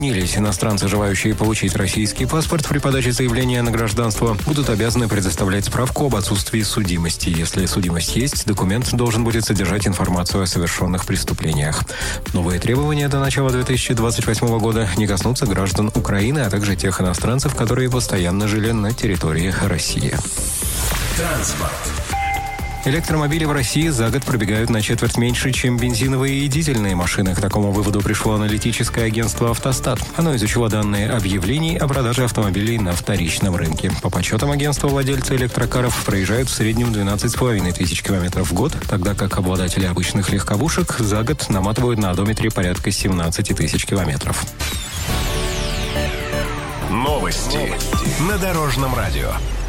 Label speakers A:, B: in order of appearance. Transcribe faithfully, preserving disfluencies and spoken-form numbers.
A: Иностранцы, желающие получить российский паспорт, при подаче заявления на гражданство будут обязаны предоставлять справку об отсутствии судимости. Если судимость есть, документ должен будет содержать информацию о совершенных преступлениях. Новые требования до начала две тысячи двадцать восьмого года не коснутся граждан Украины, а также тех иностранцев, которые постоянно жили на территории России.
B: Транспорт.
A: Электромобили в России за год пробегают на четверть меньше, чем бензиновые и дизельные машины. К такому выводу пришло аналитическое агентство «Автостат». Оно изучило данные объявлений о продаже автомобилей на вторичном рынке. По подсчетам агентства, владельцы электрокаров проезжают в среднем двенадцать с половиной тысяч километров в год, тогда как обладатели обычных легковушек за год наматывают на одометре порядка семнадцать тысяч километров.
B: Новости на Дорожном радио.